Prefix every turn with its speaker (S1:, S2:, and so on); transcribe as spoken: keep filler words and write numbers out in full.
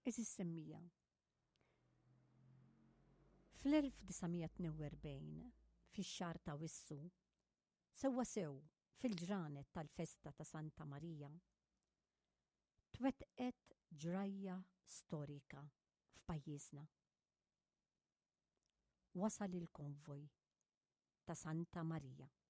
S1: Eżis semmija. Fl-elf-tisa-tnejn fix-xahar ta' Wissu, sewwa sew fil-ġranet tal-festa ta' Santa Marija, twettqet ġrajja storika f'pajjiżna. Wasal il-konvoj ta' Santa Marija.